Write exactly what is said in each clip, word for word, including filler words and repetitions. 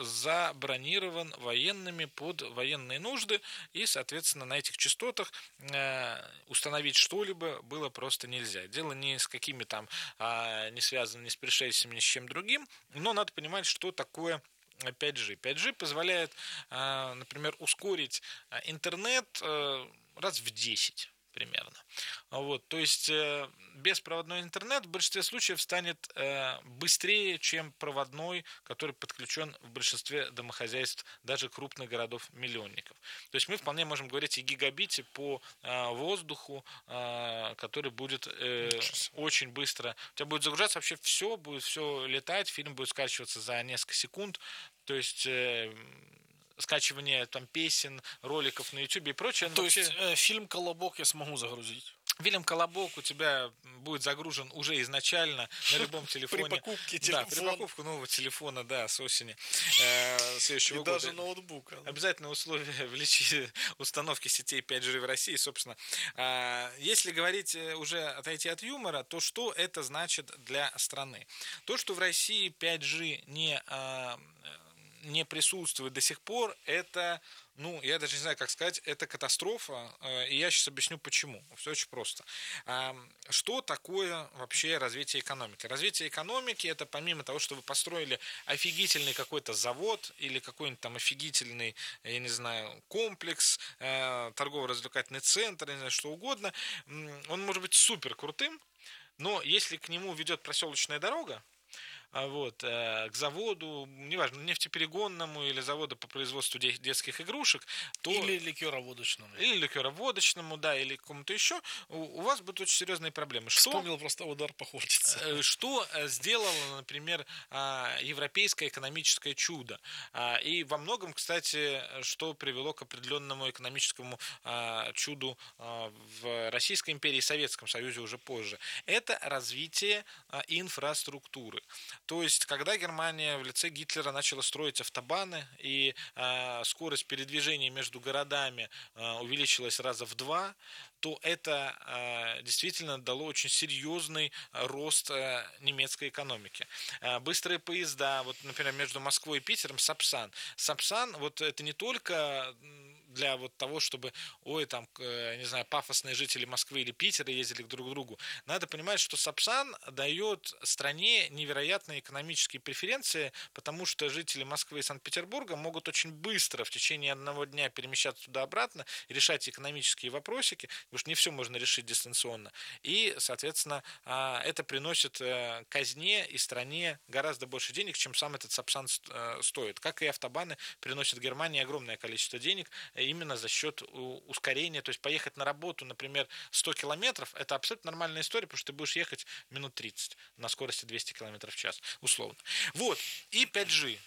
забронирован военными под военные нужды, и, соответственно, на этих частотах установить что-либо было просто нельзя. Дело не с какими там, не связано ни с пришельцами, ни с чем другим, но надо понимать, что такое пять джи. пять джи позволяет, например, ускорить интернет раз в десять примерно. Вот, то есть беспроводной интернет в большинстве случаев станет быстрее, чем проводной, который подключен в большинстве домохозяйств, даже крупных городов-миллионников. То есть мы вполне можем говорить о гигабите по воздуху, который будет очень быстро. У тебя будет загружаться вообще все, будет все летать, фильм будет скачиваться за несколько секунд. То есть скачивание там песен, роликов на YouTube и прочее. То вообще... есть э, фильм «Колобок» я смогу загрузить? Фильм «Колобок» у тебя будет загружен уже изначально на любом телефоне. При покупке телефона. Да, при покупке нового телефона, да, с осени э, следующего и года. даже ноутбука. Да. Обязательное условие в установки сетей пять джи в России, собственно. Э, если говорить уже отойти от юмора, то что это значит для страны? То, что в России пять джи не... Э, не присутствует до сих пор, это, ну, я даже не знаю, как сказать, это катастрофа, и я сейчас объясню, почему. Все очень просто. Что такое вообще развитие экономики? Развитие экономики – это помимо того, что вы построили офигительный какой-то завод или какой-нибудь там офигительный, я не знаю, комплекс, торгово-развлекательный центр, не знаю, что угодно, он может быть супер крутым, но если к нему ведет проселочная дорога, вот, к заводу, неважно, нефтеперегонному или заводу по производству детских игрушек, то... Или ликероводочному. Или ликероводочному, да, или кому-то еще, у, у вас будут очень серьезные проблемы. Что, Вспомнил просто удар по хортице. Что сделало, например, европейское экономическое чудо? И во многом, кстати, что привело к определенному экономическому чуду в Российской империи и Советском Союзе уже позже. Это развитие инфраструктуры. То есть, когда Германия в лице Гитлера начала строить автобаны, и э, скорость передвижения между городами э, увеличилась раза в два, то это э, действительно дало очень серьезный рост э, немецкой экономики. Э, быстрые поезда, вот, например, между Москвой и Питером, Сапсан. Сапсан, вот это не только для вот того, чтобы, ой, там, не знаю, пафосные жители Москвы или Питера ездили друг к другу. Надо понимать, что Сапсан дает стране невероятные экономические преференции, потому что жители Москвы и Санкт-Петербурга могут очень быстро в течение одного дня перемещаться туда-обратно и решать экономические вопросики, потому что не все можно решить дистанционно. И, соответственно, это приносит казне и стране гораздо больше денег, чем сам этот Сапсан стоит. Как и автобаны приносят Германии огромное количество денег, именно за счет ускорения, то есть поехать на работу, например, сто километров, это абсолютно нормальная история, потому что ты будешь ехать минут тридцать на скорости двести километров в час, условно. Вот, и пять джи.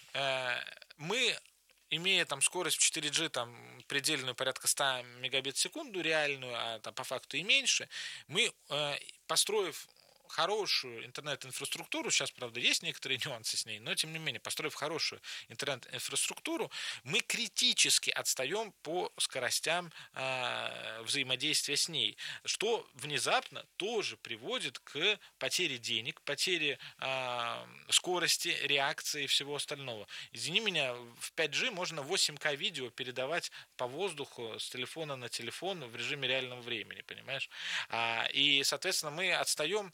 Мы, имея там скорость в четыре джи, там, предельную порядка сто мегабит в секунду, реальную, а там, по факту и меньше, мы, построив хорошую интернет-инфраструктуру, сейчас, правда, есть некоторые нюансы с ней, но, тем не менее, построив хорошую интернет-инфраструктуру, мы критически отстаем по скоростям э, взаимодействия с ней, что внезапно тоже приводит к потере денег, потере э, скорости, реакции и всего остального. Извини меня, в пять джи можно восемь ка видео передавать по воздуху с телефона на телефон в режиме реального времени, понимаешь? А, и, соответственно, мы отстаем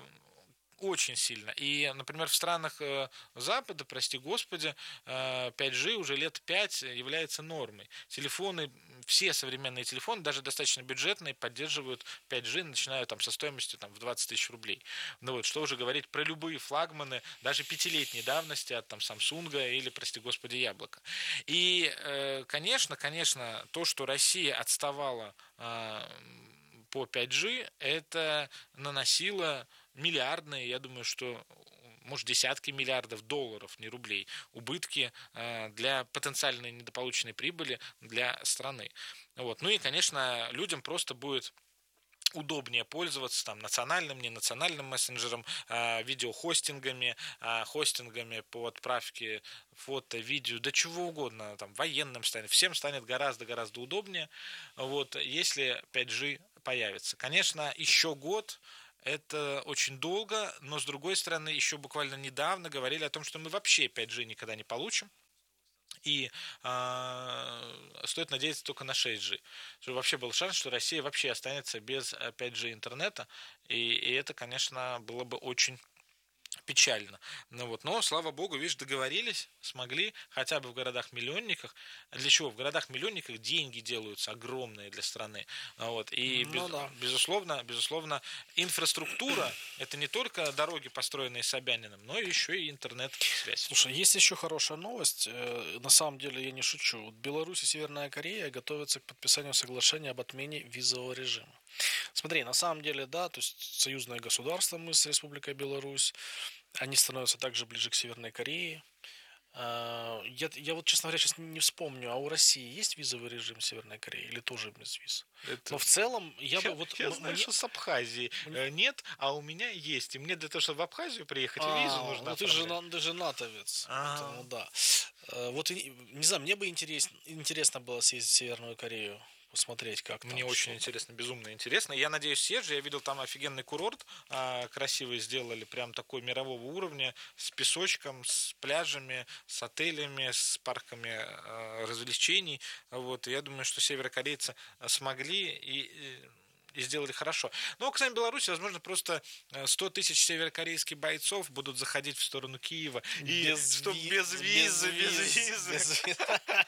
очень сильно. И, например, в странах Запада, прости господи, пять джи уже лет пять является нормой. Телефоны, все современные телефоны, даже достаточно бюджетные, поддерживают пять джи, начиная там со стоимостью там, в двадцать тысяч рублей. Ну вот, что уже говорить про любые флагманы, даже пятилетней давности от там Samsung или, прости господи, Яблоко. И, конечно, конечно, то, что Россия отставала по пять джи, это наносило миллиардные, я думаю, что, может, десятки миллиардов долларов, не рублей, убытки для потенциальной недополученной прибыли для страны. Вот. Ну и, конечно, людям просто будет удобнее пользоваться там национальным, ненациональным мессенджером, э, видеохостингами, э, хостингами по отправке фото, видео, да чего угодно, там, военным станет, всем станет гораздо-гораздо удобнее, вот, если пять джи появится. Конечно, еще год это очень долго, но, с другой стороны, еще буквально недавно говорили о том, что мы вообще пять джи никогда не получим. И э, стоит надеяться только на шесть джи. Чтобы вообще был шанс, что Россия вообще останется без пять джи интернета. И, и это, конечно, было бы очень печально. Ну вот, но, слава богу, видишь, договорились, смогли, хотя бы в городах-миллионниках. Для чего? В городах-миллионниках деньги делаются огромные для страны. Вот, и, Ну, без, да. безусловно, безусловно, инфраструктура – это не только дороги, построенные Собяниным, но еще и интернет-связь. Слушай, есть еще хорошая новость. На самом деле, я не шучу. Вот Беларусь и Северная Корея готовятся к подписанию соглашения об отмене визового режима. Смотри, на самом деле, да, то есть союзное государство мы с Республикой Беларусь, они становятся также ближе к Северной Корее. Я, я вот, честно говоря, сейчас не вспомню, а у России есть визовый режим Северной Кореи или тоже без виз? Это... Но в целом я, я бы вот... Я м- знаю, мне... что с Абхазией мне... нет, а у меня есть. И мне для того, чтобы в Абхазию приехать, А, визу нужно ну ты же, оформлять. ты же натовец, А. поэтому да. Вот, не знаю, мне бы интересно, интересно было съездить в Северную Корею, посмотреть, как там. Мне очень интересно, безумно интересно. Я надеюсь, съезжу. Я видел там офигенный курорт, а, красивый сделали, прям такой мирового уровня, с песочком, с пляжами, с отелями, с парками а, развлечений. Вот. И я думаю, что северокорейцы смогли и, и и сделали хорошо. Но к нам в Беларуси, возможно, просто сто тысяч северокорейских бойцов будут заходить в сторону Киева. И без, что ви... без визы, без виз, визы. Без виз.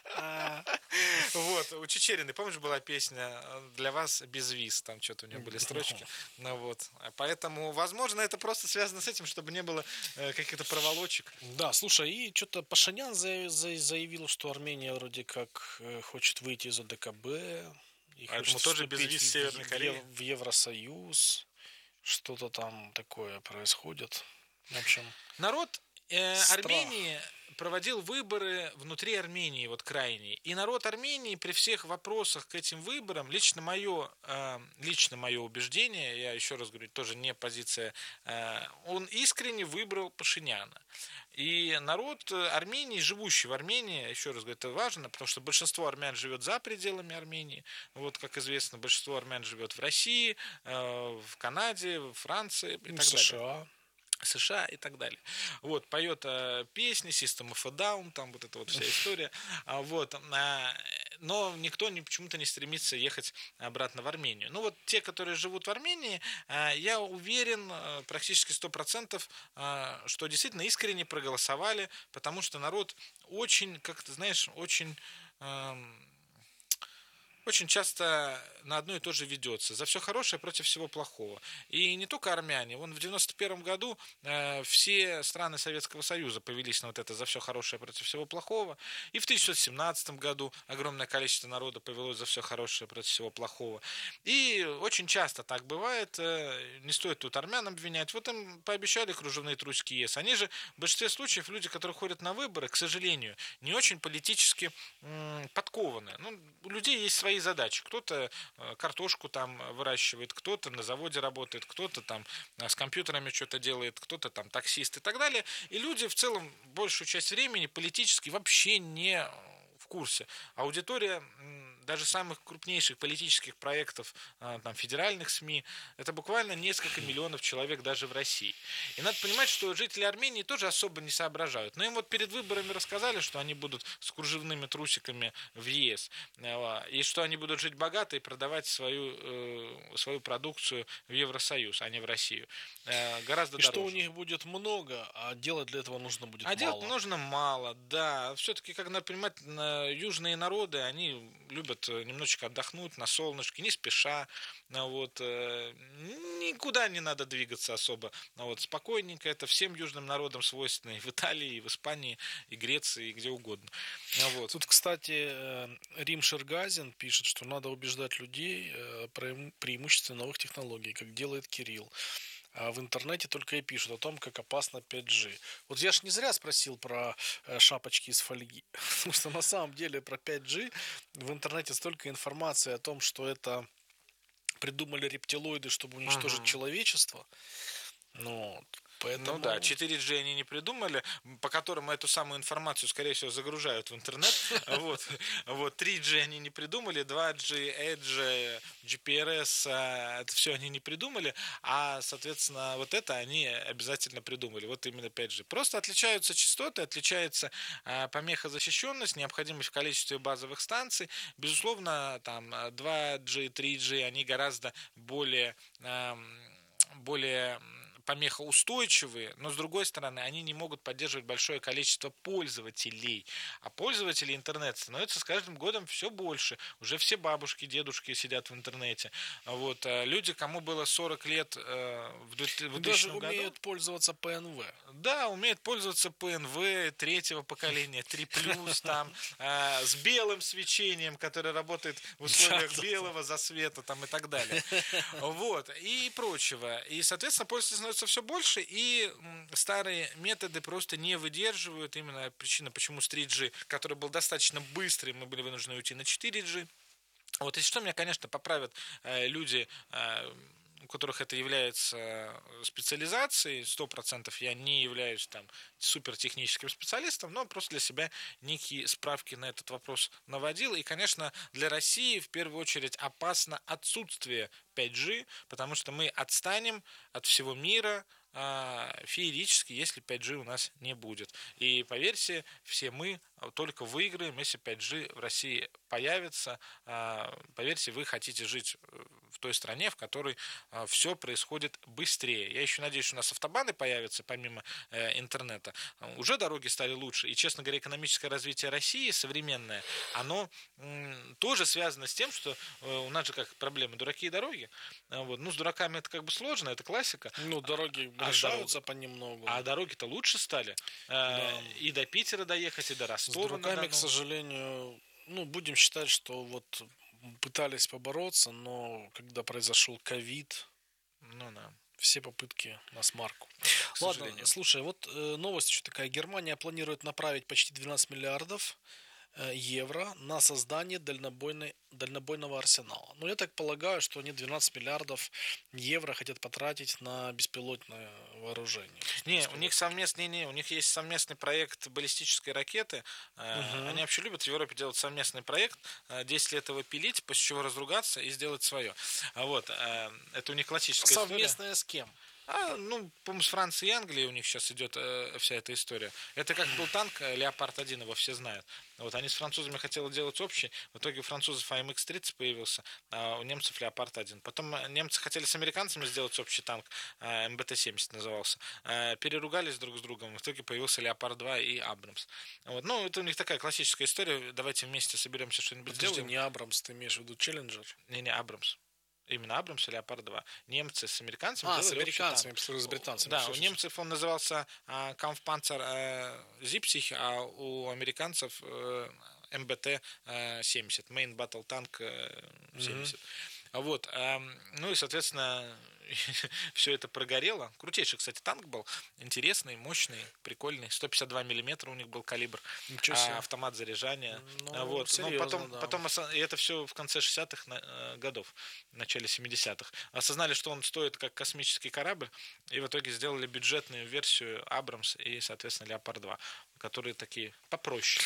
Вот, у Чечериной, помнишь, была песня «Для вас без виз», там что-то у нее были строчки. Ну вот, поэтому, возможно, это просто связано с этим, чтобы не было каких-то проволочек. Да, слушай, и что-то Пашинян заявил, что Армения вроде как хочет выйти из ОДКБ. И поэтому тоже без виз в Северной Корее. В Евросоюз. Что-то там такое происходит. В общем, народ э, Армении проводил выборы внутри Армении, вот крайние. И народ Армении при всех вопросах к этим выборам, лично мое, э, лично мое убеждение, я еще раз говорю, тоже не позиция, э, он искренне выбрал Пашиняна. И народ Армении, живущий в Армении, еще раз говорю, это важно, потому что большинство армян живет за пределами Армении. Вот, как известно, большинство армян живет в России, в Канаде, в Франции и так США. далее. США и так далее. Вот, поет э, песни System of a Down, там вот эта вот вся история. А, вот, а, но никто не, почему-то не стремится ехать обратно в Армению. Ну вот те, которые живут в Армении, а, я уверен а, практически сто процентов, а, что действительно искренне проголосовали, потому что народ очень, как ты знаешь, очень... А, очень часто на одно и то же ведется. За все хорошее против всего плохого. И не только армяне. Вон в девяносто первом году э, все страны Советского Союза повелись на вот это за все хорошее против всего плохого. И в тысяча девятьсот семнадцатом году огромное количество народа повелось за все хорошее против всего плохого. И очень часто так бывает. Э, не стоит тут армян обвинять. Вот им пообещали кружевные трусики ЕС. Они же в большинстве случаев люди, которые ходят на выборы, к сожалению, не очень политически м, подкованы. Ну, у людей есть свои задачи. Кто-то картошку там выращивает, кто-то на заводе работает, кто-то там с компьютерами что-то делает, кто-то там таксист и так далее. И люди в целом большую часть времени политически вообще не в курсе. Аудитория даже самых крупнейших политических проектов там, федеральных СМИ, это буквально несколько миллионов человек даже в России. И надо понимать, что жители Армении тоже особо не соображают. Но им вот перед выборами рассказали, что они будут с кружевными трусиками в ЕС, и что они будут жить богато и продавать свою, свою продукцию в Евросоюз, а не в Россию. Гораздо и дороже. Что у них будет много, а делать для этого нужно будет а мало. А делать нужно мало, да. Все-таки, как надо понимать, южные народы, они любят немножечко отдохнуть на солнышке, не спеша. Вот. Никуда не надо двигаться особо. Вот. Спокойненько. Это всем южным народам свойственно и в Италии, и в Испании, и Греции, и где угодно. Вот. Тут, кстати, Рим Шергазин пишет, что надо убеждать людей про преимущества новых технологий, как делает Кирилл. А в интернете только и пишут о том, как опасно пять джи. Вот я ж не зря спросил про шапочки из фольги. Потому что на самом деле про пять джи в интернете столько информации о том, что это придумали рептилоиды, чтобы уничтожить uh-huh. человечество. Ну, Поэтому... Ну да, четыре джи они не придумали, по которым эту самую информацию, скорее всего, загружают в интернет. Вот. Вот. три джи они не придумали, два джи, Edge, джи пи ар эс, это все они не придумали, а, соответственно, вот это они обязательно придумали. Вот именно пять джи. Просто отличаются частоты, отличается помехозащищенность, необходимость в количестве базовых станций. Безусловно, там два джи, три джи, они гораздо более, более помехоустойчивые, но с другой стороны, они не могут поддерживать большое количество пользователей. А пользователей интернета становится с каждым годом все больше. Уже все бабушки, дедушки сидят в интернете. Вот. Люди, кому было сорок лет в двухтысячном году... Даже умеют пользоваться пэ эн вэ. Да, умеют пользоваться пэ эн вэ третьего поколения, три плюс, там, э, с белым свечением, которое работает в условиях белого засвета там, и так далее. Вот. И прочего. И, соответственно, пользователей становится все больше, и старые методы просто не выдерживают. Именно причина, почему с три джи, который был достаточно быстрый, мы были вынуждены уйти на четыре джи. Вот, если что, меня, конечно, поправят э, люди, э, у которых это является специализацией. Сто процентов я не являюсь там супертехническим специалистом, но просто для себя некие справки на этот вопрос наводил. И, конечно, для России в первую очередь опасно отсутствие пять джи, потому что мы отстанем от всего мира феерически, если пять джи у нас не будет. И поверьте, все мы только выиграем, если пять джи в России появится. Поверьте, вы хотите жить в той стране, в которой все происходит быстрее. Я еще надеюсь, что у нас автобаны появятся помимо интернета. Уже дороги стали лучше. И, честно говоря, экономическое развитие России современное, оно тоже связано с тем, что у нас же как проблема дураки и дороги. Вот. Ну, с дураками это как бы сложно, это классика. Ну, дороги решаются а понемногу. А дороги-то лучше стали. Да. И до Питера доехать, и до Ростова. С дураками, к сожалению, ну, будем считать, что вот пытались побороться, но когда произошел ковид, ну, да. все попытки на смарку. Ладно, слушай, вот э, новость еще такая. Германия планирует направить почти двенадцать миллиардов евро на создание дальнобойной, дальнобойного арсенала. Но я так полагаю, что они двенадцать миллиардов евро хотят потратить на беспилотное вооружение. Не, у них совместный, не, у них есть совместный проект баллистической ракеты. Uh-huh. Они вообще любят в Европе делать совместный проект, десять лет его пилить, после чего разругаться и сделать свое. Вот. Это у них классическая Совместная история. С кем? А, ну, по-моему, с Францией и Англией у них сейчас идет э, вся эта история. Это как был танк Леопард один, его все знают. Вот они с французами хотели делать общий, в итоге у французов а эм икс тридцать появился, а у немцев Леопард один. Потом немцы хотели с американцами сделать общий танк, эм бэ тэ семьдесят назывался. Э, переругались друг с другом, в итоге появился Леопард два и Абрамс. Вот. Ну, это у них такая классическая история. Давайте вместе соберемся, что-нибудь Подожди, сделаем. Не Абрамс, ты имеешь в виду Челленджер? Не-не, Абрамс. Именно Абрамс и Леопард два. Немцы с американцами а, делали с американцами, с британцами. Да, все, у все, немцев он назывался а, Kampfpanzer а, Зипсих, а у американцев а, эм бэ тэ семьдесят, Main Battle Tank семьдесят. Mm-hmm. Вот, а, ну и, соответственно, все это прогорело. Крутейший, кстати, танк был. Интересный, мощный, прикольный. сто пятьдесят два миллиметра у них был калибр. А, автомат заряжания. Ну, вот. серьезно, Но потом, да. потом и это все в конце шестидесятых годов, в начале семидесятых. Осознали, что он стоит как космический корабль, и в итоге сделали бюджетную версию Абрамс и, соответственно, Леопард два, которые такие попроще.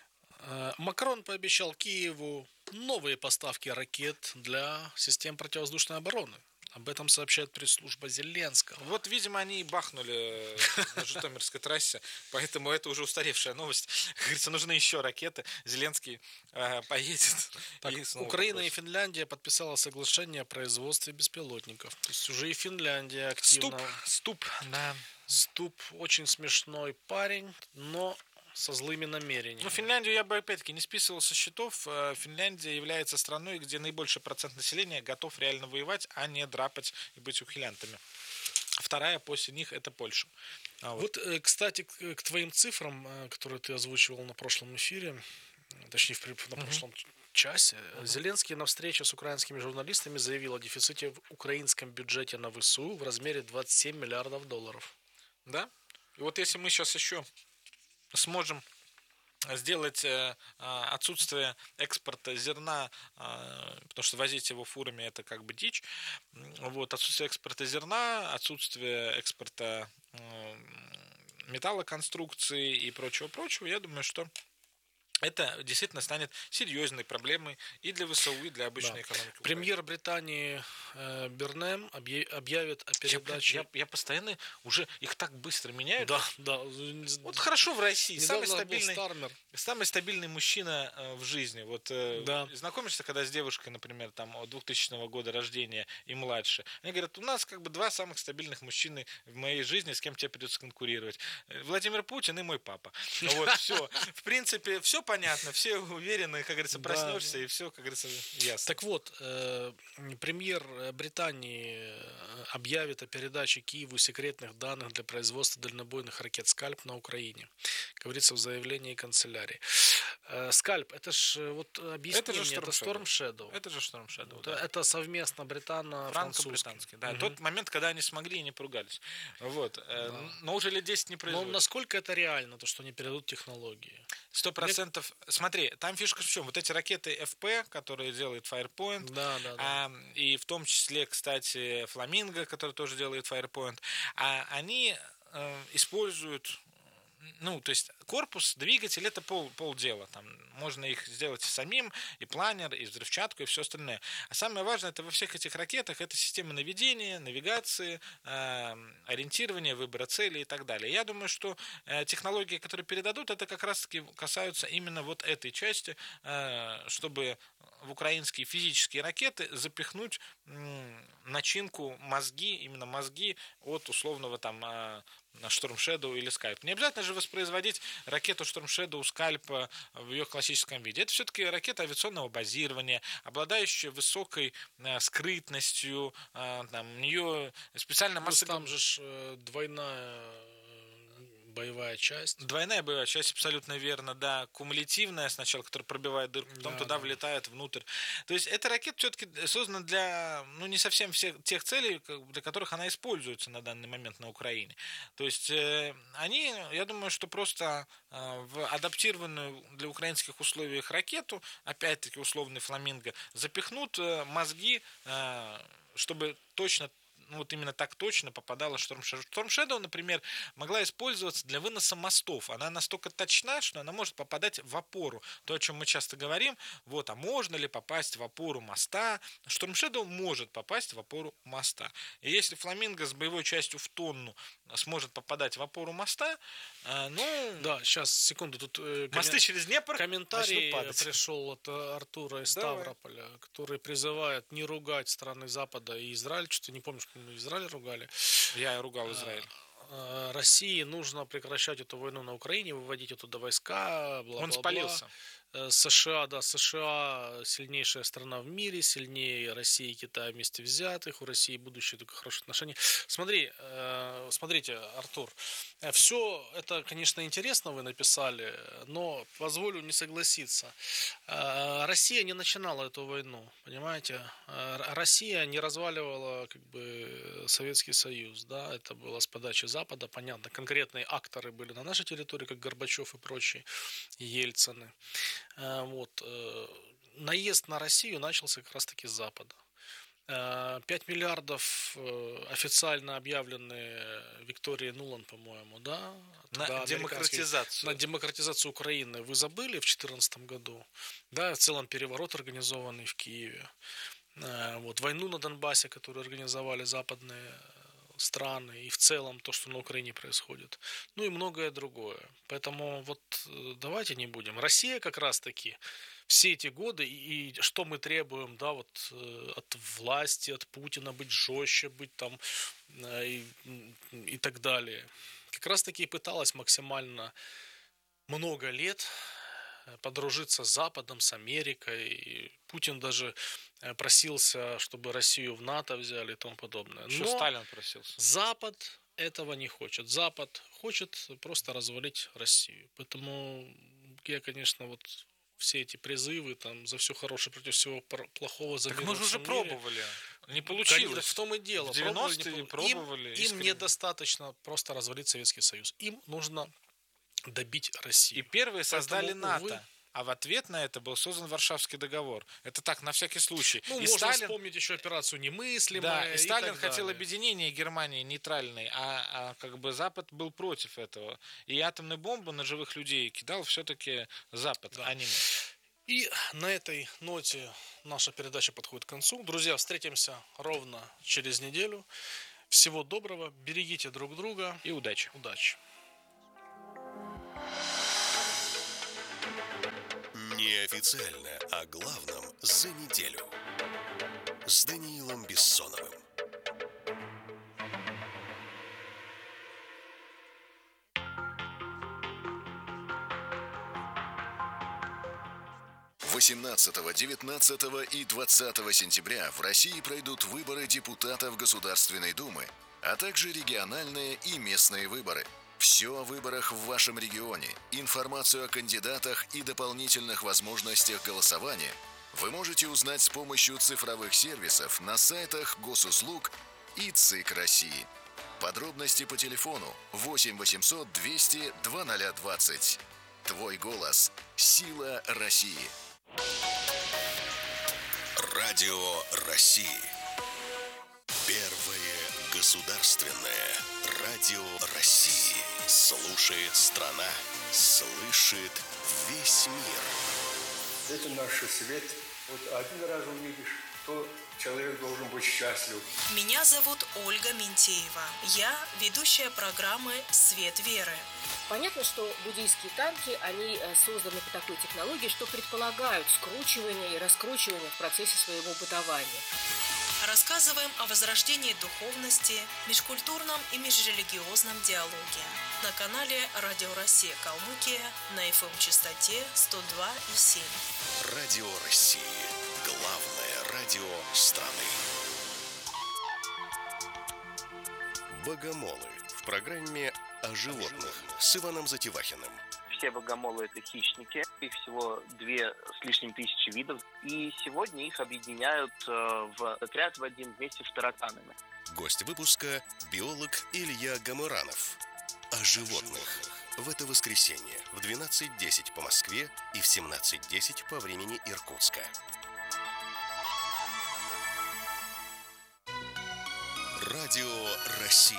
Макрон пообещал Киеву новые поставки ракет для систем противовоздушной обороны. Об этом сообщает пресс-служба Зеленского. Вот, видимо, они и бахнули на Житомирской трассе, поэтому это уже устаревшая новость. Как говорится, нужны еще ракеты. Зеленский э, поедет. Так, и Украина попросит. и Финляндия подписала соглашение о производстве беспилотников. То есть уже и Финляндия активно... Ступ, ступ, да. Ступ очень смешной парень, но... со злыми намерениями. Ну, Финляндию я бы, опять-таки, не списывал со счетов. Финляндия является страной, где наибольший процент населения готов реально воевать, а не драпать и быть ухилянтами. Вторая после них – это Польша. А вот. вот, кстати, к, к твоим цифрам, которые ты озвучивал на прошлом эфире, точнее, в, на прошлом uh-huh. часе, uh-huh. Зеленский на встрече с украинскими журналистами заявил о дефиците в украинском бюджете на вэ эс у в размере двадцать семь миллиардов долларов. Да? И вот если мы сейчас еще сможем сделать отсутствие экспорта зерна, потому что возить его фурами это как бы дичь. Вот, отсутствие экспорта зерна, отсутствие экспорта металлоконструкции и прочего-прочего, я думаю, что это действительно станет серьезной проблемой и для ВСУ, и для обычной да. экономики. Премьер Британии э, Бернем объявит о передаче... Я, я, я постоянно уже их так быстро меняют. Да, да. Вот хорошо в России. Самый стабильный, самый стабильный мужчина э, в жизни. Вот э, да. знакомишься, когда с девушкой, например, там от двухтысячного года рождения и младше. Они говорят, у нас как бы два самых стабильных мужчины в моей жизни, с кем тебе придется конкурировать. Владимир Путин и мой папа. Вот, все. В принципе, все понятно, все уверены, как говорится, проснешься, да, да. и все, как говорится, ясно. Так вот, э, премьер Британии объявит о передаче Киеву секретных данных для производства дальнобойных ракет «Скальп» на Украине. Говорится в заявлении канцелярии. Э, «Скальп» — это ж, вот объяснение, это, же это Storm Shadow. Это же Storm Shadow, это, да. это совместно британо-французский. Да, угу. Тот момент, когда они смогли и не поругались. Вот. Да. Но уже лет десять не производят. Но насколько это реально, то, что они передадут технологии? Сто процентов. Смотри, там фишка в чем? Вот эти ракеты эф пи, которые делает Firepoint, да, да, да. А, и в том числе, кстати, Flamingo, который тоже делает Firepoint, а, они а, используют, ну, то есть корпус, двигатель — это пол, полдела. Там можно их сделать самим, и планер, и взрывчатку, и все остальное. А самое важное, это во всех этих ракетах, это система наведения, навигации, э, ориентирования, выбора целей и так далее. Я думаю, что э, технологии, которые передадут, это как раз-таки касаются именно вот этой части, э, чтобы в украинские физические ракеты запихнуть м, начинку, мозги, именно мозги от условного там э, Storm Shadow или Скальп. Не обязательно же воспроизводить ракету Storm Shadow, Скальп в ее классическом виде. Это все-таки ракета авиационного базирования, обладающая высокой э, скрытностью. Э, там, у нее специально масса... Там же э, двойная боевая часть. Двойная боевая часть, абсолютно верно, да. Кумулятивная сначала, которая пробивает дырку, потом да, туда да. влетает внутрь. То есть эта ракета все-таки создана для, ну, не совсем всех тех целей, для которых она используется на данный момент на Украине. То есть э, они, я думаю, что просто э, в адаптированную для украинских условий ракету, опять-таки условный Фламинго, запихнут э, мозги, э, чтобы точно ну, вот именно так точно попадала Storm Shadow. Storm Shadow, например, могла использоваться для выноса мостов. Она настолько точна, что она может попадать в опору. То, о чем мы часто говорим, вот, а можно ли попасть в опору моста? Storm Shadow может попасть в опору моста. И если Фламинго с боевой частью в тонну сможет попадать в опору моста, э, ну... Да, сейчас, секунду, тут... Э, мосты коммен... через Днепр комментарий пришел от Артура из Давай. Ставрополя, который призывает не ругать страны Запада и Израиль. Что-то не помню, что мы Израиль ругали. Я ругал Израиль. России нужно прекращать эту войну на Украине, выводить оттуда войска, бла-бла-бла. Он спалился. США, да, США сильнейшая страна в мире, сильнее России и Китая вместе взятых, у России будущее только хорошие отношения. Смотри, э, смотрите, Артур, все это, конечно, интересно вы написали, но позволю не согласиться. Э, Россия не начинала эту войну, понимаете? Э, Россия не разваливала как бы Советский Союз, да, это было с подачи Запада, понятно, конкретные акторы были на нашей территории, как Горбачев и прочие, Ельцины. Вот. Наезд на Россию начался как раз-таки с Запада. пять миллиардов официально объявленные Викторией Нуланд, по-моему, да? На да, демократизацию. На демократизацию Украины вы забыли в две тысячи четырнадцатом году? Да, в целом переворот, организованный в Киеве. Вот. Войну на Донбассе, которую организовали западные страны, и в целом то, что на Украине происходит. Ну и многое другое. Поэтому вот давайте не будем. Россия как раз-таки все эти годы, и, и что мы требуем, да, вот от власти, от Путина быть жестче, быть там и, и так далее. Как раз-таки и пыталась максимально много лет подружиться с Западом, с Америкой. И Путин даже просился, чтобы Россию в НАТО взяли и тому подобное. Еще Но Сталин просился. Запад этого не хочет. Запад хочет просто развалить Россию. Поэтому я, конечно, вот все эти призывы там за все хорошее против всего плохого, за так мы же уже мире, пробовали. Не получилось. Конечно, в том и дело. В девяностые пробовали. Им, им недостаточно просто развалить Советский Союз. Им нужно добить И Россию. первые создали Поэтому, НАТО. увы, А в ответ на это был создан Варшавский договор. Это так, на всякий случай. ну, И можно Сталин, вспомнить еще операцию «Немыслимая» да, и и Сталин так хотел далее. объединения Германии нейтральной, а, а как бы Запад был против этого. И атомную бомбу на живых людей кидал все-таки Запад, Да. а не мы. И на этой ноте наша передача подходит к концу. Друзья, встретимся ровно через неделю. Всего доброго, берегите друг друга. И удачи. Удачи. Неофициально о главном за неделю с Даниилом Бессоновым. восемнадцатого, девятнадцатого и двадцатого сентября в России пройдут выборы депутатов Государственной Думы, а также региональные и местные выборы. Все о выборах в вашем регионе, информацию о кандидатах и дополнительных возможностях голосования вы можете узнать с помощью цифровых сервисов на сайтах Госуслуг и ЦИК России. Подробности по телефону восемь восемьсот двести двадцать двадцать. Твой голос – сила России. Радио России. Первое государственное радио России. Слушает страна, слышит весь мир. Это наш свет. Вот один раз увидишь, то человек должен быть счастлив. Меня зовут Ольга Ментеева. Я ведущая программы «Свет веры». Понятно, что буддийские танки, они созданы по такой технологии, что предполагают скручивание и раскручивание в процессе своего бытования. Рассказываем о возрождении духовности, межкультурном и межрелигиозном диалоге. На канале Радио Россия Калмыкия на эф эм-частоте сто два и семь. Радио России. Главное радио страны. Богомолы в программе о животных с Иваном Затевахиным. Все богомолы – это хищники. Их всего две с лишним тысячи видов. И сегодня их объединяют в отряд в один вместе с тараканами. Гость выпуска – биолог Илья Гамыранов. О животных. В это воскресенье в двенадцать десять по Москве и в семнадцать десять по времени Иркутска. Радио России.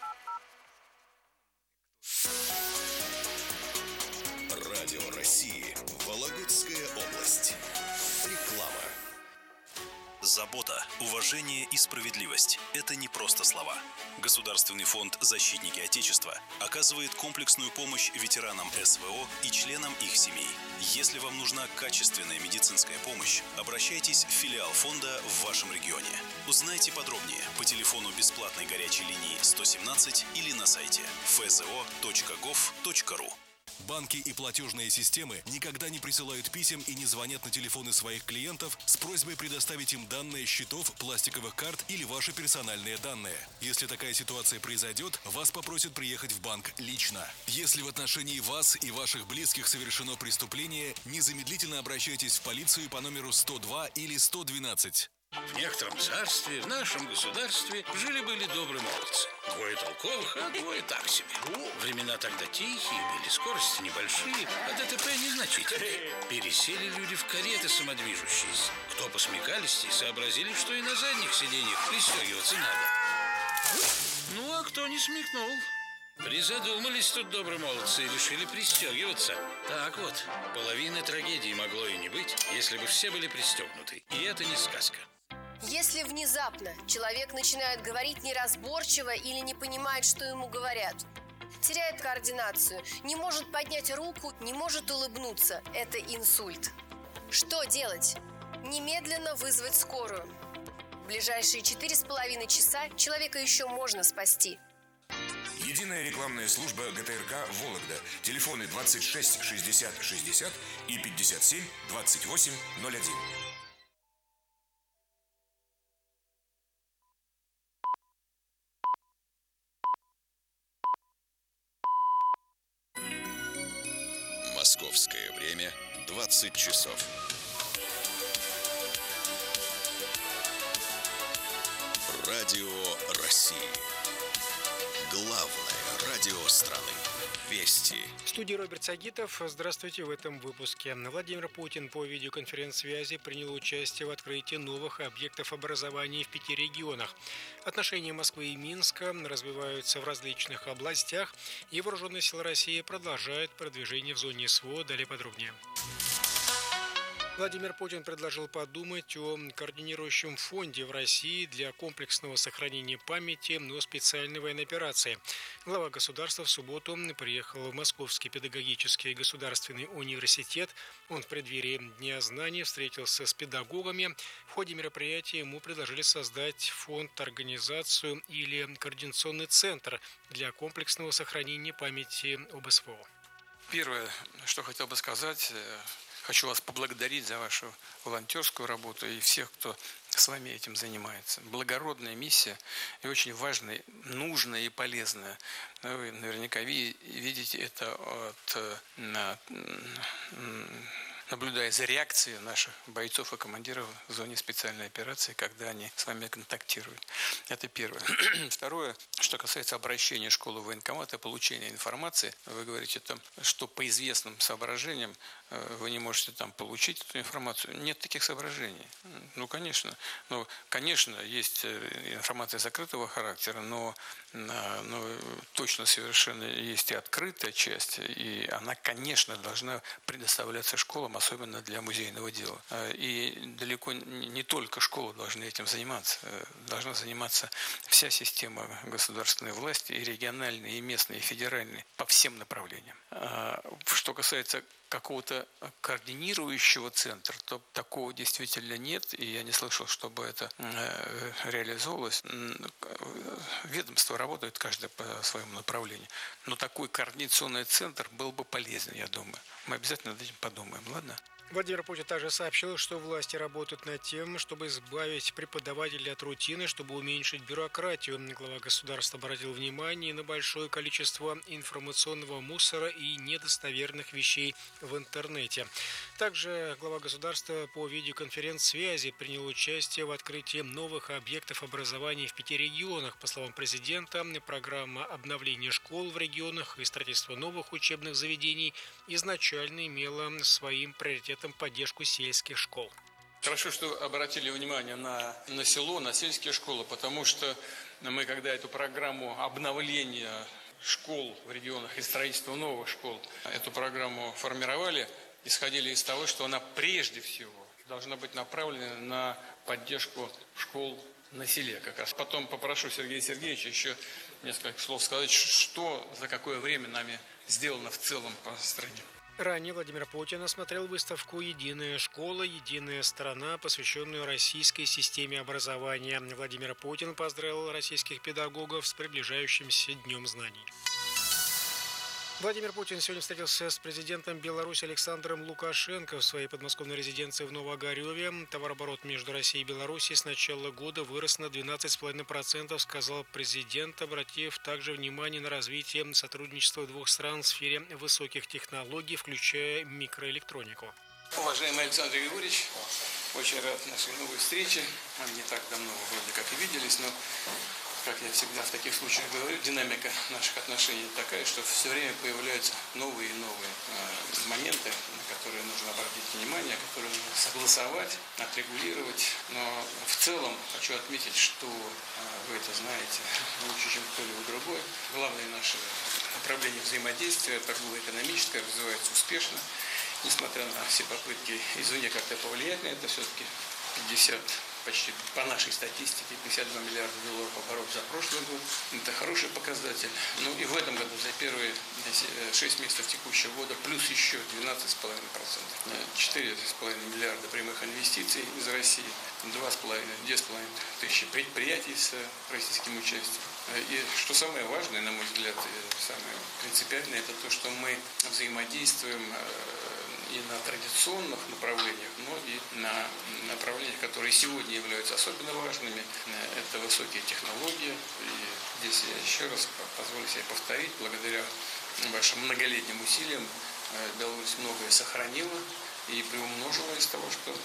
Радио России. Вологодская область. Реклама. Забота, уважение и справедливость – это не просто слова. Государственный фонд «Защитники Отечества» оказывает комплексную помощь ветеранам эс вэ о и членам их семей. Если вам нужна качественная медицинская помощь, обращайтесь в филиал фонда в вашем регионе. Узнайте подробнее по телефону бесплатной горячей линии сто семнадцать или на сайте эф зэ о точка гов точка ру. Банки и платежные системы никогда не присылают писем и не звонят на телефоны своих клиентов с просьбой предоставить им данные счетов, пластиковых карт или ваши персональные данные. Если такая ситуация произойдет, вас попросят приехать в банк лично. Если в отношении вас и ваших близких совершено преступление, незамедлительно обращайтесь в полицию по номеру сто два или сто двенадцать. В некотором царстве, в нашем государстве, жили-были добрые молодцы. Двое толковых, а двое так себе. Времена тогда тихие были, скорости небольшие, а дэ тэ пэ незначительные. Пересели люди в кареты самодвижущиеся. Кто посмекались и сообразили, что и на задних сиденьях пристегиваться надо. Ну, а кто не смекнул? Призадумались тут добрые молодцы и решили пристегиваться. Так вот, половины трагедии могло и не быть, если бы все были пристегнуты. И это не сказка. Если внезапно человек начинает говорить неразборчиво или не понимает, что ему говорят, теряет координацию, не может поднять руку, не может улыбнуться, это инсульт. Что делать? Немедленно вызвать скорую. В ближайшие четыре с половиной часа человека еще можно спасти. Единая рекламная служба гэ тэ эр ка «Вологда». Телефоны двадцать шесть шестьдесят шестьдесят и пятьдесят семь двадцать восемь ноль один. Московское время двадцать часов. Радио России. Главное радио страны. Вести. В студии Роберт Сагитов. Здравствуйте в этом выпуске. Владимир Путин по видеоконференц-связи принял участие в открытии новых объектов образования в пяти регионах. Отношения Москвы и Минска развиваются в различных областях, и Вооруженные силы России продолжают продвижение в зоне СВО. Далее подробнее. Владимир Путин предложил подумать о координирующем фонде в России для комплексного сохранения памяти о специальной военной операции. Глава государства в субботу приехал в Московский педагогический государственный университет. Он в преддверии Дня знаний встретился с педагогами. В ходе мероприятия ему предложили создать фонд, организацию или координационный центр для комплексного сохранения памяти об СВО. Первое, что хотел бы сказать, хочу вас поблагодарить за вашу волонтерскую работу и всех, кто с вами этим занимается. Благородная миссия и очень важная, нужная и полезная. Вы наверняка видите это от, наблюдая за реакцией наших бойцов и командиров в зоне специальной операции, когда они с вами контактируют. Это первое. Второе, что касается обращения школы в военкомат и получения информации, вы говорите там, что по известным соображениям вы не можете там получить эту информацию. Нет таких соображений. Ну, конечно. Ну, конечно, есть информация закрытого характера, но, но точно совершенно есть и открытая часть, и она, конечно, должна предоставляться школам, особенно для музейного дела. И далеко не только школы должны этим заниматься. Должна заниматься вся система государственной власти, и региональной, и местной, и федеральной, по всем направлениям. Что касается какого-то координирующего центра, то такого действительно нет, и я не слышал, чтобы это реализовывалось. Ведомства работают каждое по своему направлению, но такой координационный центр был бы полезен, я думаю. Мы обязательно над этим подумаем, ладно? Владимир Путин также сообщил, что власти работают над тем, чтобы избавить преподавателей от рутины, чтобы уменьшить бюрократию. Глава государства обратил внимание на большое количество информационного мусора и недостоверных вещей в интернете. Также глава государства по видеоконференц-связи принял участие в открытии новых объектов образования в пяти регионах. По словам президента, программа обновления школ в регионах и строительство новых учебных заведений изначально имела своим приоритетом поддержку сельских школ. Хорошо, что обратили внимание на, на село, на сельские школы, потому что мы, когда эту программу обновления школ в регионах и строительства новых школ, эту программу формировали, исходили из того, что она прежде всего должна быть направлена на поддержку школ на селе как раз. Потом попрошу Сергея Сергеевича еще несколько слов сказать, что за какое время нами сделано в целом по стране. Ранее Владимир Путин осмотрел выставку «Единая школа. Единая страна», посвященную российской системе образования. Владимир Путин поздравил российских педагогов с приближающимся Днем знаний. Владимир Путин сегодня встретился с президентом Беларуси Александром Лукашенко в своей подмосковной резиденции в Новоогарёве. Товарооборот между Россией и Беларусью с начала года вырос на двенадцать целых пять десятых процента, сказал президент, обратив также внимание на развитие сотрудничества двух стран в сфере высоких технологий, включая микроэлектронику. Уважаемый Александр Григорьевич, очень рад нашей новой встрече. Мы не так давно вроде как и виделись, но, как я всегда в таких случаях говорю, динамика наших отношений такая, что все время появляются новые и новые э, моменты, на которые нужно обратить внимание, которые нужно согласовать, отрегулировать. Но в целом хочу отметить, что э, вы это знаете лучше, чем кто-либо другой. Главное наше направление взаимодействия, торгово-экономическое, развивается успешно. Несмотря на все попытки извне как-то повлиять на это, все-таки пятьдесят, почти по нашей статистике, пятьдесят два миллиарда долларов оборот за прошлый год. Это хороший показатель. Ну и в этом году за первые шесть месяцев текущего года плюс еще двенадцать целых пять десятых процента. четыре целых пять десятых миллиарда прямых инвестиций из России, два с половиной, две с половиной тысячи предприятий с российским участием. И что самое важное, на мой взгляд, самое принципиальное, это то, что мы взаимодействуем и на традиционных направлениях, но и на направлениях, которые сегодня являются особенно важными. Это высокие технологии. И здесь я еще раз позволю себе повторить, благодаря вашим многолетним усилиям Беларусь многое сохранила и приумножила из того, что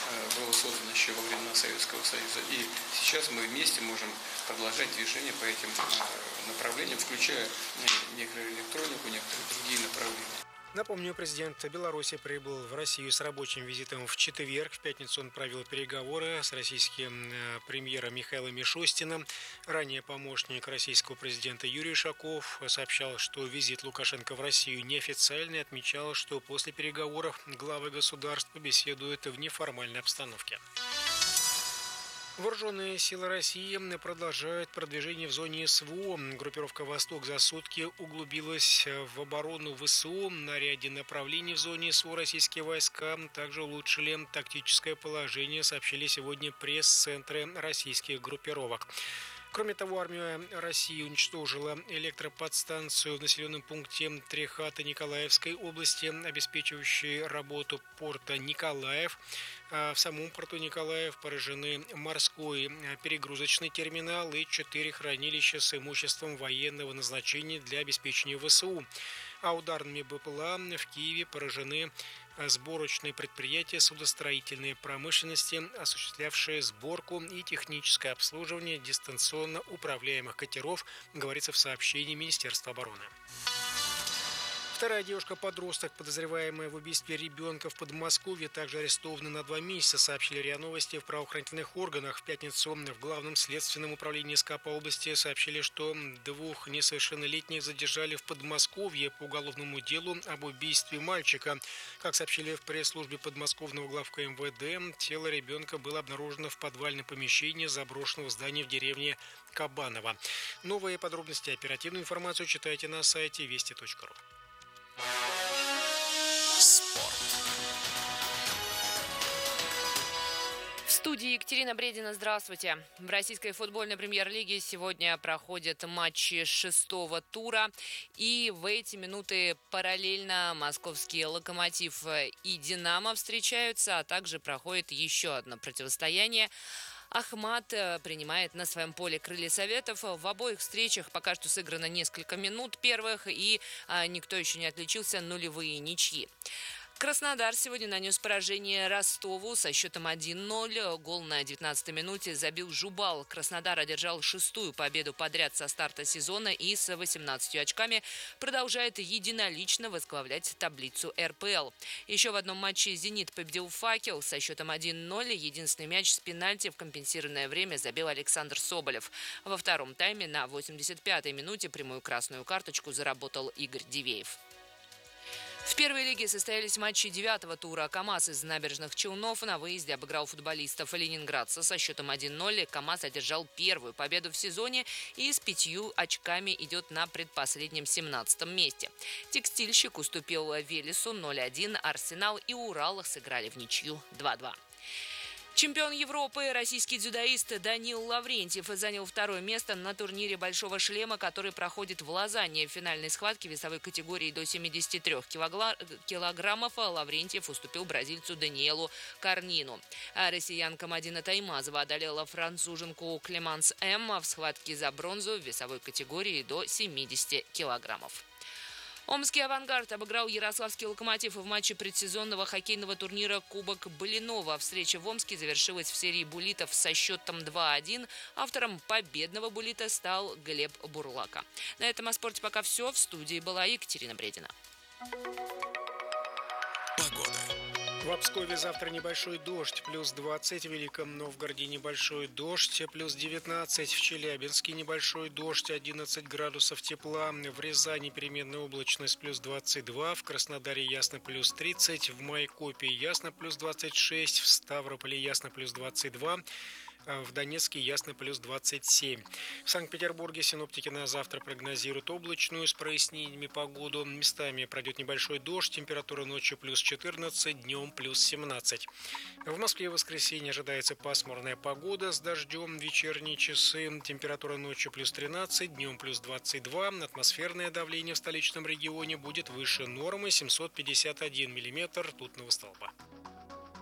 было создано еще во времена Советского Союза. И сейчас мы вместе можем продолжать движение по этим направлениям, включая микроэлектронику, некоторые другие направления. Напомню, президент Беларуси прибыл в Россию с рабочим визитом в четверг. В пятницу он провел переговоры с российским премьером Михаилом Мишустиным. Ранее помощник российского президента Юрий Ушаков сообщал, что визит Лукашенко в Россию неофициальный, отмечал, что после переговоров главы государств побеседуют в неформальной обстановке. Вооруженные силы России продолжают продвижение в зоне СВО. Группировка «Восток» за сутки углубилась в оборону ВСУ. На ряде направлений в зоне СВО российские войска также улучшили тактическое положение, сообщили сегодня пресс-центры российских группировок. Кроме того, армия России уничтожила электроподстанцию в населенном пункте Трехаты Николаевской области, обеспечивающей работу порта Николаев. В самом порту Николаев поражены морской перегрузочный терминал и четыре хранилища с имуществом военного назначения для обеспечения ВСУ. А ударными БПЛА в Киеве поражены сборочные предприятия судостроительной промышленности, осуществлявшие сборку и техническое обслуживание дистанционно управляемых катеров, говорится в сообщении Министерства обороны. Вторая девушка-подросток, подозреваемая в убийстве ребенка в Подмосковье, также арестована на два месяца, сообщили РИА Новости в правоохранительных органах. В пятницу в Главном следственном управлении СК по области сообщили, что двух несовершеннолетних задержали в Подмосковье по уголовному делу об убийстве мальчика. Как сообщили в пресс-службе подмосковного главка МВД, тело ребенка было обнаружено в подвальном помещении заброшенного здания в деревне Кабаново. Новые подробности и оперативную информацию читайте на сайте вести точка ру. Спорт. В студии Екатерина Бредина. Здравствуйте. В российской футбольной премьер-лиге сегодня проходят матчи шестого тура. И в эти минуты параллельно московский «Локомотив» и «Динамо» встречаются, а также проходит еще одно противостояние. Ахмат принимает на своем поле «Крылья Советов». В обоих встречах пока что сыграно несколько минут первых, и а, никто еще не отличился, нулевые ничьи. Краснодар сегодня нанес поражение Ростову со счетом один ноль. Гол на девятнадцатой минуте забил Жубал. Краснодар одержал шестую победу подряд со старта сезона и с восемнадцатью очками продолжает единолично возглавлять таблицу эр пэ эл. Еще в одном матче «Зенит» победил «Факел» со счетом один ноль. Единственный мяч с пенальти в компенсированное время забил Александр Соболев. Во втором тайме на восемьдесят пятой минуте прямую красную карточку заработал Игорь Дивеев. В первой лиге состоялись матчи девятого тура. КамАЗ из Набережных Челнов на выезде обыграл футболистов ленинградца со счетом один ноль. КамАЗ одержал первую победу в сезоне и с пятью очками идет на предпоследнем семнадцатом месте. Текстильщик уступил Велесу ноль один. Арсенал и Урал сыграли в ничью два два. Чемпион Европы, российский дзюдоист Данил Лаврентьев занял второе место на турнире «Большого шлема», который проходит в Лозанне. В финальной схватке весовой категории до семидесяти трёх килограммов Лаврентьев уступил бразильцу Даниэлу Карнину. А россиянка Мадина Таймазова одолела француженку Клеманс М. в схватке за бронзу в весовой категории до семидесяти килограммов. Омский «Авангард» обыграл ярославский «Локомотив» в матче предсезонного хоккейного турнира «Кубок Блинова». Встреча в Омске завершилась в серии буллитов со счетом два один. Автором победного буллита стал Глеб Бурлака. На этом о спорте пока все. В студии была Екатерина Бредина. В Пскове завтра небольшой дождь, плюс двадцать. В Великом Новгороде небольшой дождь, плюс девятнадцать. В Челябинске небольшой дождь, одиннадцать градусов тепла. В Рязани переменная облачность, плюс двадцать два. В Краснодаре ясно, плюс тридцать. В Майкопе ясно, плюс двадцать шесть. В Ставрополе ясно, плюс двадцать два. В Донецке ясно, плюс двадцать семь. В Санкт-Петербурге синоптики на завтра прогнозируют облачную с прояснениями погоду. Местами пройдет небольшой дождь. Температура ночью плюс четырнадцать, днем плюс семнадцать. В Москве в воскресенье ожидается пасмурная погода с дождем. Вечерние часы. Температура ночью плюс тринадцать, днем плюс двадцать два. Атмосферное давление в столичном регионе будет выше нормы семьсот пятьдесят один миллиметр ртутного столба.